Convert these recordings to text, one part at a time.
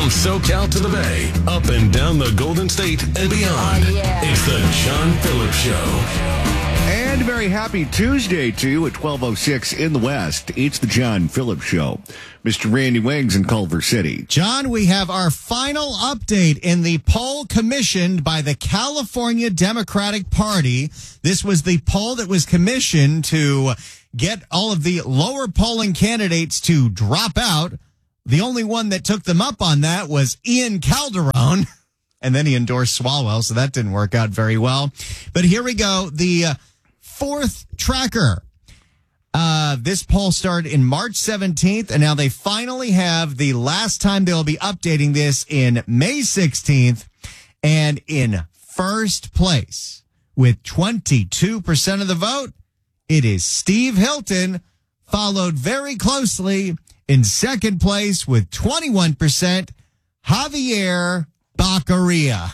From SoCal to the Bay, up and down the Golden State and beyond. It's the John Phillips Show. And a very happy Tuesday to you at 12:06 in the West. It's the John Phillips Show. Mr. Randy Wings in Culver City. John, we have our final update in the poll commissioned by the California Democratic Party. This was the poll that was commissioned to get all of the lower polling candidates to drop out. The only one that took them up on that was Ian Calderon. And then he endorsed Swalwell, so that didn't work out very well. But here we go. The fourth tracker. This poll started in March 17th, and now they finally have the last time they'll be updating this in May 16th. And in first place, with 22% of the vote, it is Steve Hilton, followed very closely in second place with 21%, Javier Baccaria.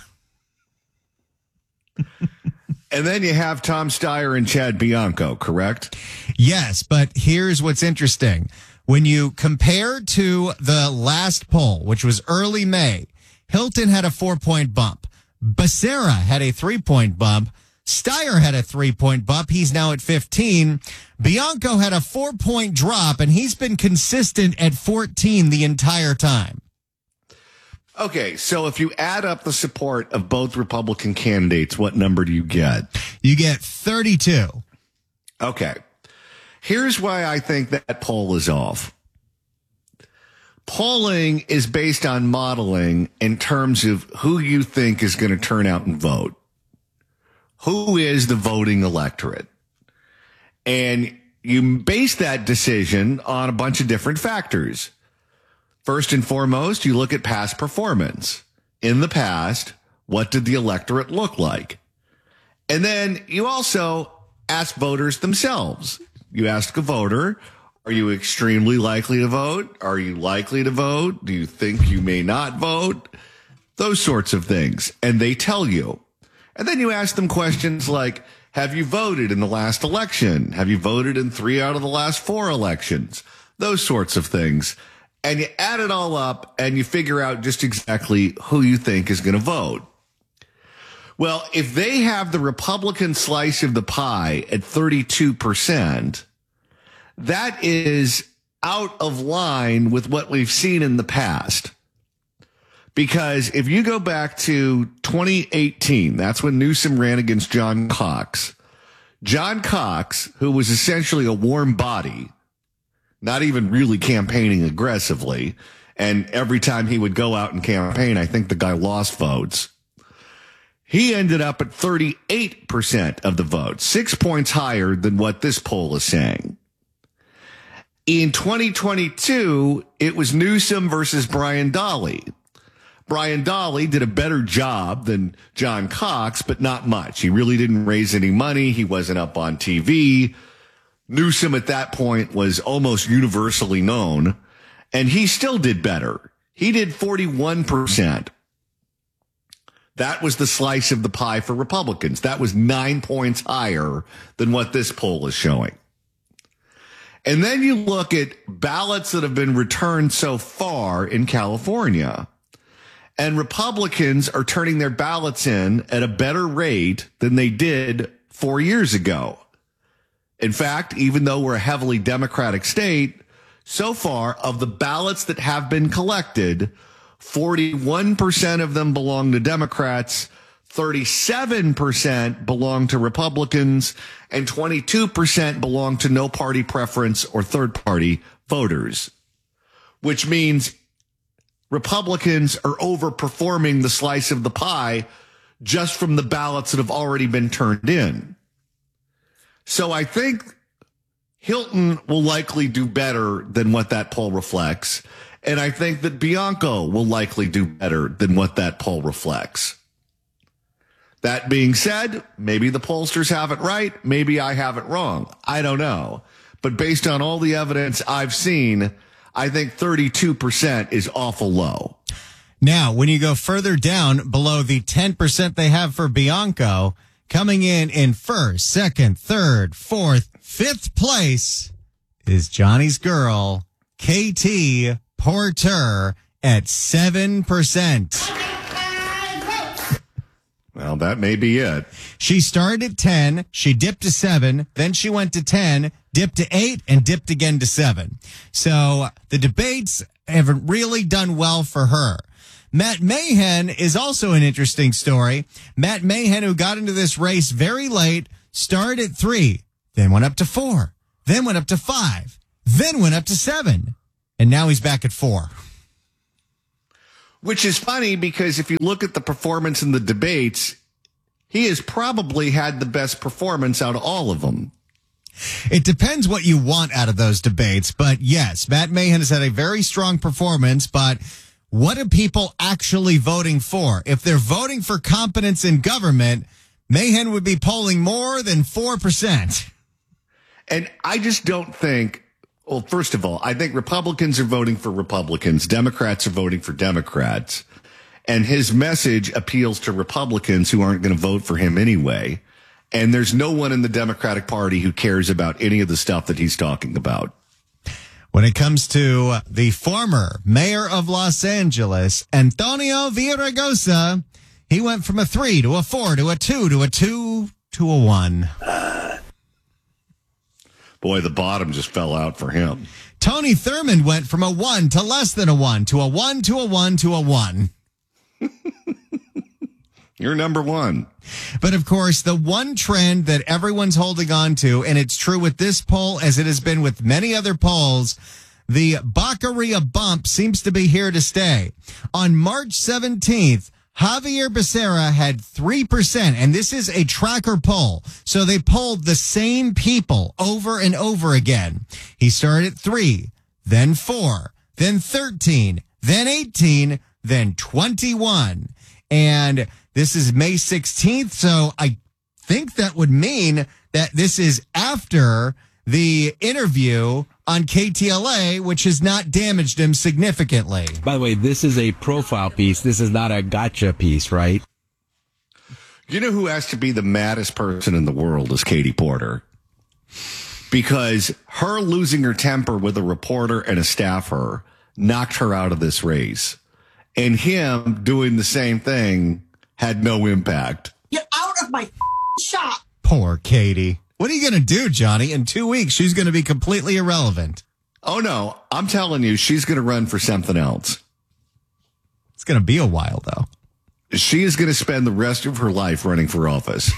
And then you have Tom Steyer and Chad Bianco, correct? Yes, but here's what's interesting. When you compare to the last poll, which was early May, Hilton had a 4-point bump. Becerra had a 3-point bump. Steyer had a 3-point bump. He's now at 15. Bianco had a 4-point drop, and he's been consistent at 14 the entire time. Okay, so if you add up the support of both Republican candidates, what number do you get? You get 32. Okay. Here's why I think that poll is off. Polling is based on modeling in terms of who you think is going to turn out and vote. Who is the voting electorate? And you base that decision on a bunch of different factors. First and foremost, you look at past performance. In the past, what did the electorate look like? And then you also ask voters themselves. You ask a voter, are you extremely likely to vote? Are you likely to vote? Do you think you may not vote? Those sorts of things. And they tell you. And then you ask them questions like, have you voted in the last election? Have you voted in 3 out of the last 4 elections? Those sorts of things. And you add it all up and you figure out just exactly who you think is going to vote. Well, if they have the Republican slice of the pie at 32%, that is out of line with what we've seen in the past. Because if you go back to 2018, that's when Newsom ran against John Cox. John Cox, who was essentially a warm body, not even really campaigning aggressively. And every time he would go out and campaign, I think the guy lost votes. He ended up at 38% of the votes, 6 points higher than what this poll is saying. In 2022, it was Newsom versus Brian Dahle. Brian Dahle did a better job than John Cox, but not much. He really didn't raise any money. He wasn't up on TV. Newsom at that point was almost universally known, and he still did better. He did 41%. That was the slice of the pie for Republicans. That was 9 points higher than what this poll is showing. And then you look at ballots that have been returned so far in California, and Republicans are turning their ballots in at a better rate than they did 4 years ago. In fact, even though we're a heavily Democratic state, so far of the ballots that have been collected, 41% of them belong to Democrats, 37% belong to Republicans, and 22% belong to no party preference or third party voters, which means Republicans are overperforming the slice of the pie just from the ballots that have already been turned in. So I think Hilton will likely do better than what that poll reflects. And I think that Bianco will likely do better than what that poll reflects. That being said, maybe the pollsters have it right. Maybe I have it wrong. I don't know. But based on all the evidence I've seen, I think 32% is awful low. Now, when you go further down below the 10% they have for Bianco, coming in first, second, third, fourth, fifth place is Johnny's girl, KT Porter, at 7%. Well, that may be it. She started at 10, she dipped to 7, then she went to 10, dipped to 8, and dipped again to 7. So the debates haven't really done well for her. Matt Mahan is also an interesting story. Matt Mahan, who got into this race very late, started at 3, then went up to 4, then went up to 5, then went up to 7, and now he's back at 4. Which is funny because if you look at the performance in the debates, he has probably had the best performance out of all of them. It depends what you want out of those debates, but yes, Matt Mahan has had a very strong performance, but what are people actually voting for? If they're voting for competence in government, Mahan would be polling more than 4%. And I just don't think, well, first of all, I think Republicans are voting for Republicans. Democrats are voting for Democrats. And his message appeals to Republicans who aren't going to vote for him anyway. And there's no one in the Democratic Party who cares about any of the stuff that he's talking about. When it comes to the former mayor of Los Angeles, Antonio Villaraigosa, he went from a 3 to a 4 to a 2 to a 2 to a 1. Boy, the bottom just fell out for him. Tony Thurmond went from a 1 to less than a 1 to a 1 to a 1 to a 1. You're number one. But of course, the one trend that everyone's holding on to, and it's true with this poll as it has been with many other polls, the Baccaria bump seems to be here to stay. On March 17th, Javier Becerra had 3%, and this is a tracker poll. So they polled the same people over and over again. He started at 3, then 4, then 13, then 18, then 21. And this is May 16th, so I think that would mean that this is after the interview on KTLA, which has not damaged him significantly. By the way, this is a profile piece. This is not a gotcha piece, right? You know who has to be the maddest person in the world is Katie Porter. Because her losing her temper with a reporter and a staffer knocked her out of this race. And him doing the same thing had no impact. Get out of my shop. Poor Katie. What are you going to do, Johnny? In 2 weeks, she's going to be completely irrelevant. Oh, no. I'm telling you, she's going to run for something else. It's going to be a while, though. She is going to spend the rest of her life running for office.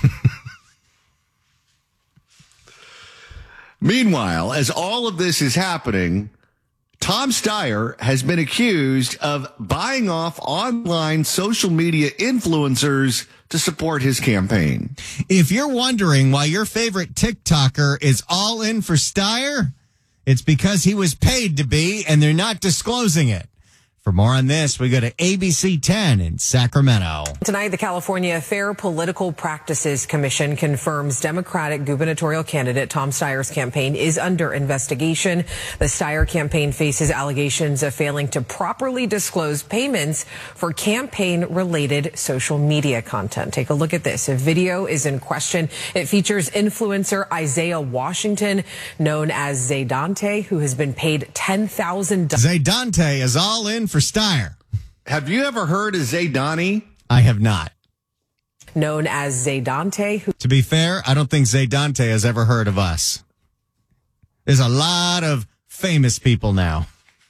Meanwhile, as all of this is happening, Tom Steyer has been accused of buying off online social media influencers to support his campaign. If you're wondering why your favorite TikToker is all in for Steyer, it's because he was paid to be, and they're not disclosing it. For more on this, we go to ABC 10 in Sacramento. Tonight, the California Fair Political Practices Commission confirms Democratic gubernatorial candidate Tom Steyer's campaign is under investigation. The Steyer campaign faces allegations of failing to properly disclose payments for campaign-related social media content. Take a look at this. A video is in question. It features influencer Isaiah Washington, known as Zaydante, who has been paid $10,000. Zaydante is all in for Steyer. Have you ever heard of Zaydani? I have not. Known as Zaydante. To be fair, I don't think Zaydante has ever heard of us. There's a lot of famous people now.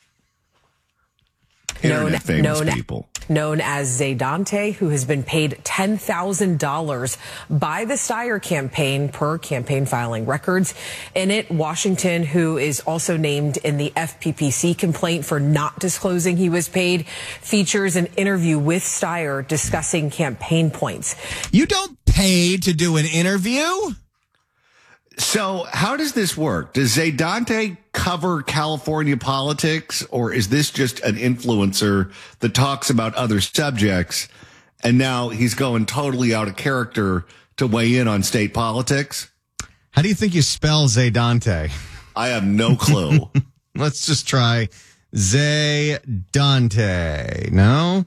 Internet famous people. Known as Zaydante, who has been paid $10,000 by the Steyer campaign per campaign filing records. In it, Washington, who is also named in the FPPC complaint for not disclosing he was paid, features an interview with Steyer discussing campaign points. You don't pay to do an interview? So how does this work? Does Zaydante cover California politics, or is this just an influencer that talks about other subjects and now he's going totally out of character to weigh in on state politics? How do you think you spell Zaydante? I have no clue. Let's just try Zaydante. No?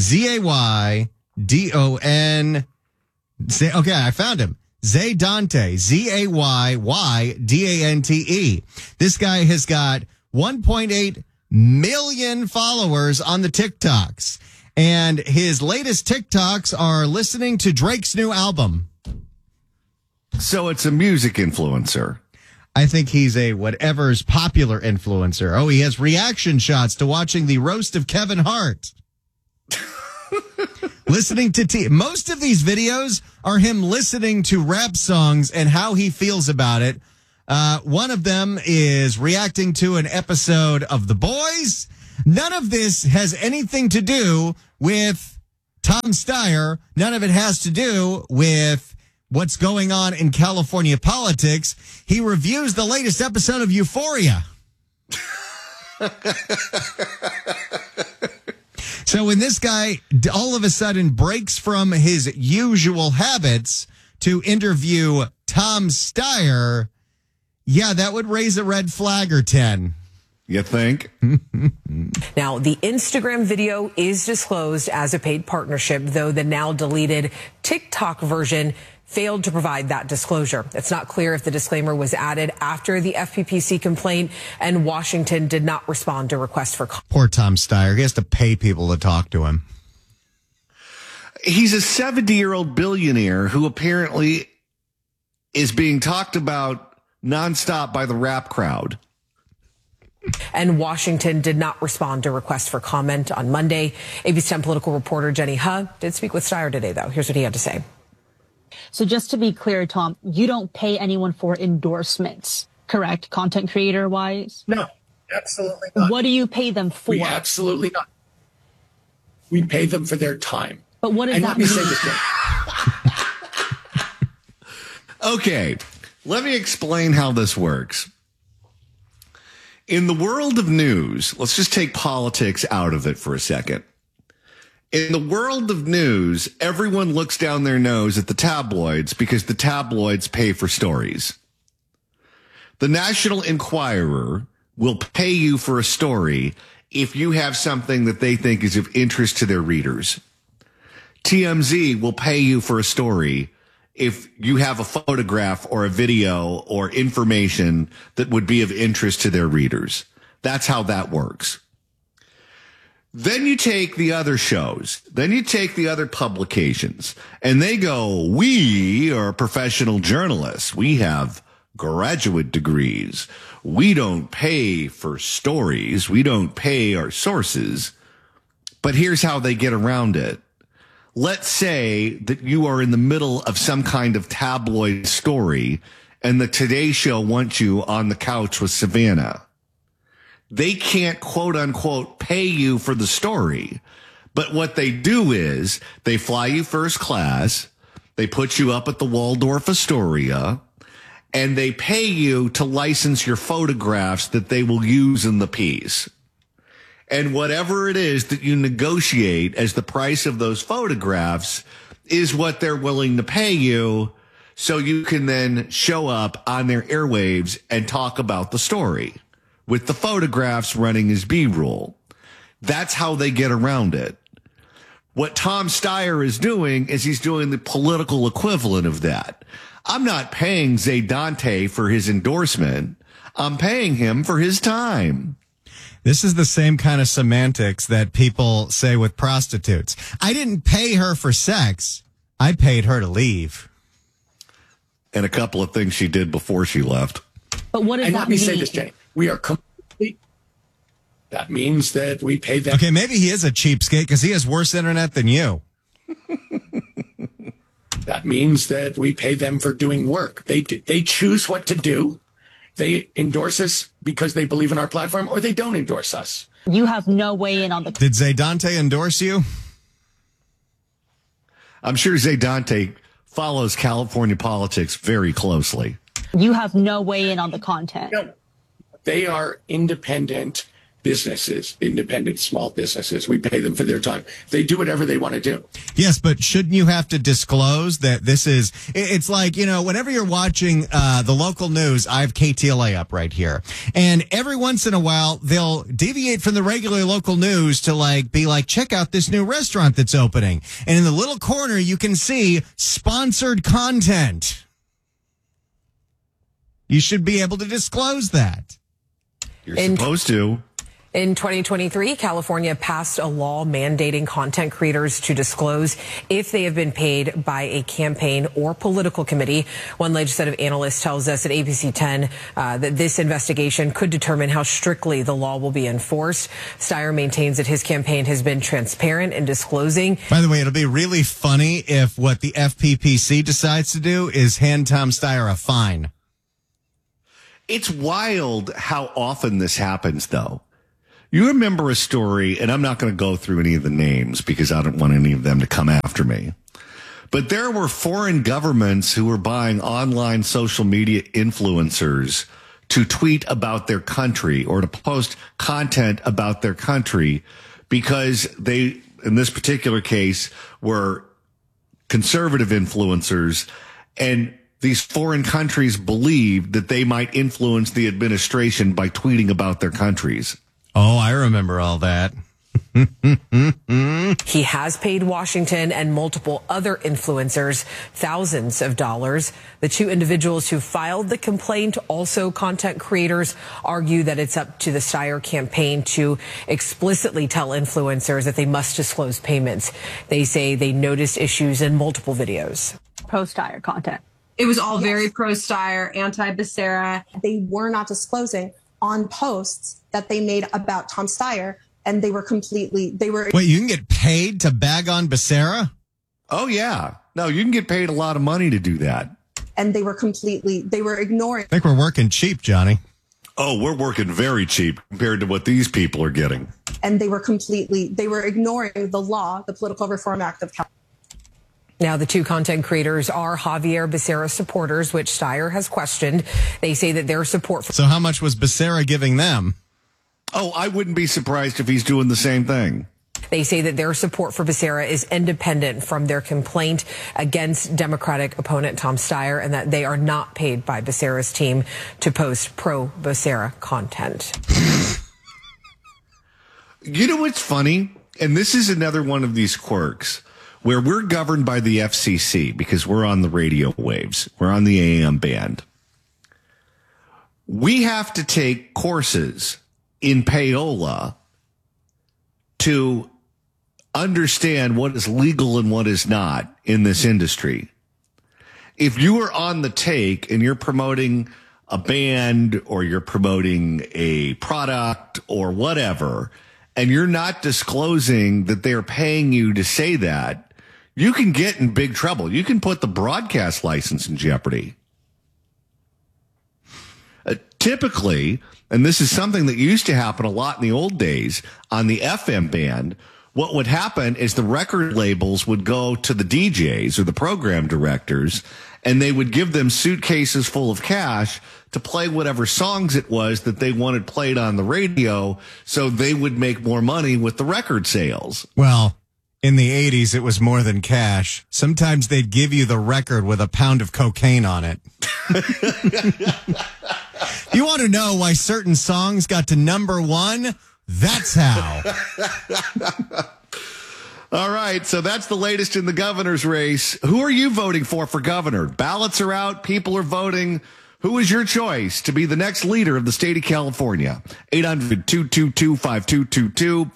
Z-A-Y-D-O-N. Okay, I found him. Zaydante, Z-A-Y-Y-D-A-N-T-E. This guy has got 1.8 million followers on the TikToks. And his latest TikToks are listening to Drake's new album. So it's a music influencer. I think he's a whatever's popular influencer. Oh, he has reaction shots to watching the roast of Kevin Hart. Listening to most of these videos are him listening to rap songs and how he feels about it. One of them is reacting to an episode of The Boys. None of this has anything to do with Tom Steyer. None of it has to do with what's going on in California politics. He reviews the latest episode of Euphoria. So when this guy all of a sudden breaks from his usual habits to interview Tom Steyer, yeah, that would raise a red flag or 10. You think? Now, the Instagram video is disclosed as a paid partnership, though the now deleted TikTok version failed to provide that disclosure. It's not clear if the disclaimer was added after the FPPC complaint, and Washington did not respond to requests for comment. Poor Tom Steyer. He has to pay people to talk to him. He's a 70-year-old billionaire who apparently is being talked about nonstop by the rap crowd. And Washington did not respond to requests for comment on Monday. ABC 10 political reporter Jenny Huh did speak with Steyer today, though. Here's what he had to say. So just to be clear, Tom, you don't pay anyone for endorsements, correct? Content creator wise? No, absolutely not. What do you pay them for? We absolutely not. We pay them for their time. But what does that mean? mean? Say this Okay, let me explain how this works. In the world of news, let's just take politics out of it for a second. In the world of news, everyone looks down their nose at the tabloids because the tabloids pay for stories. The National Enquirer will pay you for a story if you have something that they think is of interest to their readers. TMZ will pay you for a story if you have a photograph or a video or information that would be of interest to their readers. That's how that works. Then you take the other shows, then you take the other publications, and they go, we are professional journalists. We have graduate degrees. We don't pay for stories. We don't pay our sources. But here's how they get around it. Let's say that you are in the middle of some kind of tabloid story and the Today Show wants you on the couch with Savannah. They can't, quote unquote, pay you for the story. But what they do is they fly you first class. They put you up at the Waldorf Astoria and they pay you to license your photographs that they will use in the piece. And whatever it is that you negotiate as the price of those photographs is what they're willing to pay you, so you can then show up on their airwaves and talk about the story with the photographs running as B-roll. That's how they get around it. What Tom Steyer is doing is he's doing the political equivalent of that. I'm not paying Zay Dante for his endorsement. I'm paying him for his time. This is the same kind of semantics that people say with prostitutes. I didn't pay her for sex. I paid her to leave. And a couple of things she did before she left. But what does that mean? Let me say this, Jenny. We are completely. That means that we pay them. Okay, maybe he is a cheapskate because he has worse internet than you. That means that we pay them for doing work. They choose what to do. They endorse us because they believe in our platform, or they don't endorse us. You have no way in on the... Did Zay Dante endorse you? I'm sure Zay Dante follows California politics very closely. You have no way in on the content. No, they are independent businesses, independent small businesses. We pay them for their time. They do whatever they want to do. Yes, but shouldn't you have to disclose that this is, it's like, you know, whenever you're watching the local news, I have KTLA up right here. And every once in a while, they'll deviate from the regular local news to like, be like, check out this new restaurant that's opening. And in the little corner, you can see sponsored content. You should be able to disclose that. You're supposed to. In 2023, California passed a law mandating content creators to disclose if they have been paid by a campaign or political committee. One legislative analyst tells us at ABC 10 that this investigation could determine how strictly the law will be enforced. Steyer maintains that his campaign has been transparent in disclosing. By the way, it'll be really funny if what the FPPC decides to do is hand Tom Steyer a fine. It's wild how often this happens, though. You remember a story, and I'm not going to go through any of the names because I don't want any of them to come after me. But there were foreign governments who were buying online social media influencers to tweet about their country or to post content about their country because they, in this particular case, were conservative influencers, and these foreign countries believed that they might influence the administration by tweeting about their countries. Oh, I remember all that. He has paid Washington and multiple other influencers thousands of dollars. The two individuals who filed the complaint, also content creators, argue that it's up to the Steyer campaign to explicitly tell influencers that they must disclose payments. They say they noticed issues in multiple videos. Pro-Steyer content. It was all very pro-Steyer, anti-Becerra. They were not disclosing on posts that they made about Tom Steyer, and they were Wait, you can get paid to bag on Becerra? Oh, yeah. No, you can get paid a lot of money to do that. And they were ignoring. I think we're working cheap, Johnny. Oh, we're working very cheap compared to what these people are getting. And they were ignoring the law, the Political Reform Act of California. Now, the two content creators are Javier Becerra supporters, which Steyer has questioned. They say that their support for... So how much was Becerra giving them? Oh, I wouldn't be surprised if he's doing the same thing. They say that their support for Becerra is independent from their complaint against Democratic opponent Tom Steyer, and that they are not paid by Becerra's team to post pro-Becerra content. You know what's funny? And this is another one of these quirks where we're governed by the FCC because we're on the radio waves. We're on the AM band. We have to take courses in payola to understand what is legal and what is not in this industry. If you are on the take and you're promoting a band or you're promoting a product or whatever, and you're not disclosing that they're paying you to say that, you can get in big trouble. You can put the broadcast license in jeopardy. Typically, and this is something that used to happen a lot in the old days on the FM band, what would happen is the record labels would go to the DJs or the program directors, and they would give them suitcases full of cash to play whatever songs it was that they wanted played on the radio, so they would make more money with the record sales. Well, in the 80s, it was more than cash. Sometimes they'd give you the record with a pound of cocaine on it. You want to know why certain songs got to #1? That's how. All right, so that's the latest in the governor's race. Who are you voting for governor? Ballots are out. People are voting. Who is your choice to be the next leader of the state of California? 800-222-5222,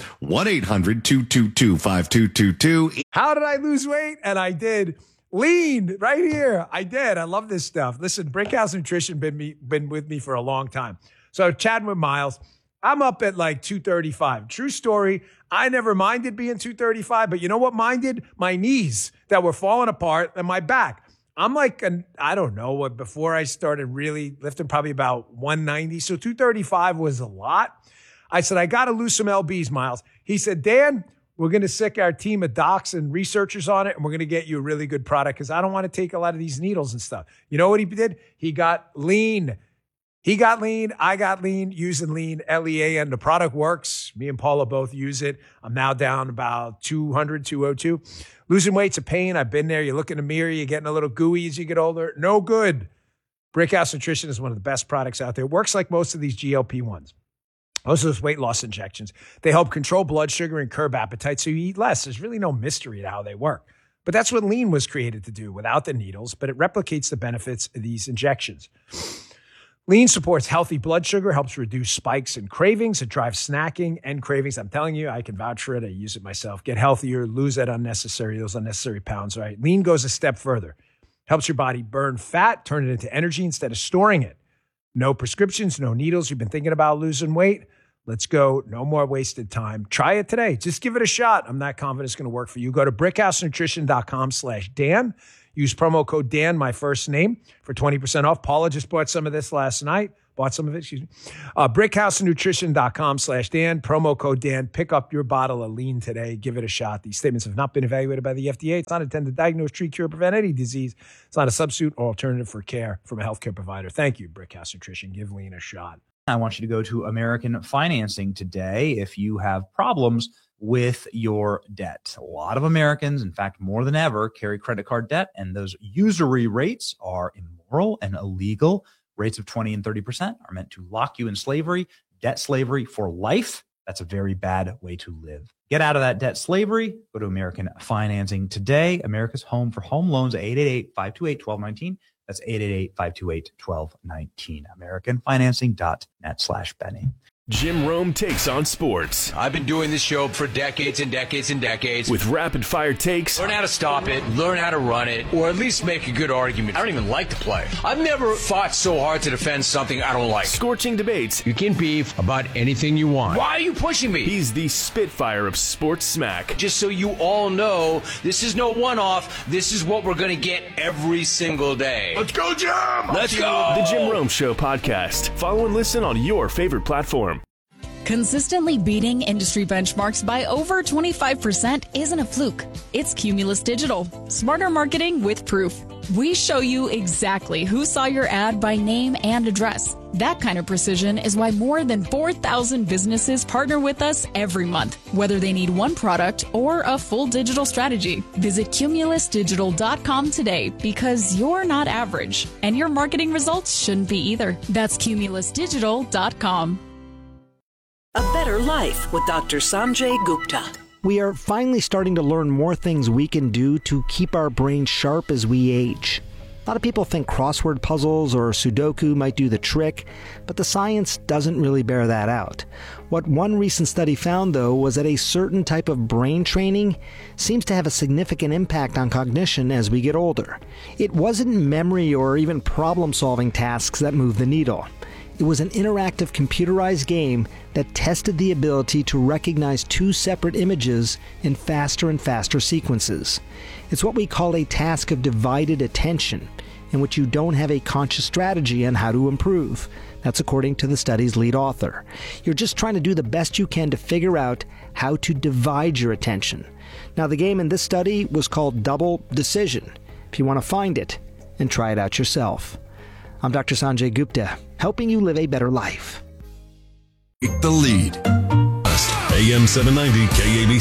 1-800-222-5222. How did I lose weight? And I did. Lean right here. I did. I love this stuff. Listen, Brickhouse Nutrition been with me for a long time. So chatting with Miles, I'm up at like 235. True story. I never minded being 235, but you know what minded? My knees that were falling apart and my back. I'm like, I don't know, before I started really lifting, probably about 190. So 235 was a lot. I said, I got to lose some LBs, Miles. He said, Dan, we're going to sick our team of docs and researchers on it, and we're going to get you a really good product because I don't want to take a lot of these needles and stuff. You know what he did? He got lean. He got lean. I got lean using lean, LEA, and the product works. Me and Paula both use it. I'm now down about 200, 202. Losing weight's a pain. I've been there. You look in the mirror, you're getting a little gooey as you get older. No good. Brickhouse Nutrition is one of the best products out there. It works like most of these GLP-1s. Most of those weight loss injections. They help control blood sugar and curb appetite so you eat less. There's really no mystery to how they work. But that's what lean was created to do without the needles, but it replicates the benefits of these injections. Lean supports healthy blood sugar, helps reduce spikes and cravings. It drives snacking and cravings. I'm telling you, I can vouch for it. I use it myself. Get healthier, lose those unnecessary pounds, right? Lean goes a step further. Helps your body burn fat, turn it into energy instead of storing it. No prescriptions, no needles. You've been thinking about losing weight? Let's go. No more wasted time. Try it today. Just give it a shot. I'm not confident it's going to work for you. Go to brickhousenutrition.com/Dan. Use promo code Dan, my first name, for 20% off. Paula just bought some of this last night. Brickhousenutrition.com/Dan. Promo code Dan. Pick up your bottle of Lean today. Give it a shot. These statements have not been evaluated by the FDA. It's not intended to diagnose, treat, cure, prevent any disease. It's not a substitute or alternative for care from a healthcare provider. Thank you, Brickhouse Nutrition. Give Lean a shot. I want you to go to American Financing today if you have problems with your debt. A lot of Americans, in fact, more than ever, carry credit card debt, and those usury rates are immoral and illegal. Rates of 20 and 30% are meant to lock you in slavery, debt slavery for life. That's a very bad way to live. Get out of that debt slavery. Go to American Financing today. America's home for home loans, 888-528-1219. That's 888-528-1219. AmericanFinancing.net/Benny. Jim Rome takes on sports. I've been doing this show for decades and decades and decades. With rapid fire takes. Learn how to stop it, learn how to run it, or at least make a good argument. I don't even like to play. I've never fought so hard to defend something I don't like. Scorching debates. You can beef about anything you want. Why are you pushing me? He's the Spitfire of sports smack. Just so you all know, this is no one-off. This is what we're going to get every single day. Let's go, Jim! Let's go! The Jim Rome Show podcast. Follow and listen on your favorite platform. Consistently beating industry benchmarks by over 25% isn't a fluke. It's Cumulus Digital. Smarter marketing with proof. We show you exactly who saw your ad by name and address. That kind of precision is why more than 4,000 businesses partner with us every month, whether they need one product or a full digital strategy. Visit cumulusdigital.com today because you're not average, and your marketing results shouldn't be either. That's cumulusdigital.com. A Better Life with Dr. Sanjay Gupta. We are finally starting to learn more things we can do to keep our brains sharp as we age. A lot of people think crossword puzzles or Sudoku might do the trick, but the science doesn't really bear that out. What one recent study found, though, was that a certain type of brain training seems to have a significant impact on cognition as we get older. It wasn't memory or even problem-solving tasks that moved the needle. It was an interactive computerized game that tested the ability to recognize two separate images in faster and faster sequences. It's what we call a task of divided attention, in which you don't have a conscious strategy on how to improve. That's according to the study's lead author. You're just trying to do the best you can to figure out how to divide your attention. Now, the game in this study was called Double Decision. If you want to find it and try it out yourself. I'm Dr. Sanjay Gupta, helping you live a better life. Take the lead. AM 790 KABC.